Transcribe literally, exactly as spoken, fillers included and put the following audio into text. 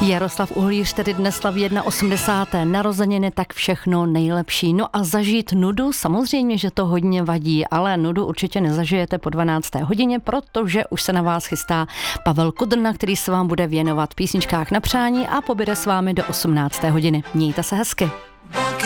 Jaroslav Uhlíř tedy dnes slaví osmdesáté narozeniny, tak všechno nejlepší. No a zažít nudu, samozřejmě, že to hodně vadí, ale nudu určitě nezažijete po dvanácté hodině, protože už se na vás chystá Pavel Kudrna, který se vám bude věnovat písničkách na přání a pobyde s vámi do osmnácté hodiny. Mějte se hezky.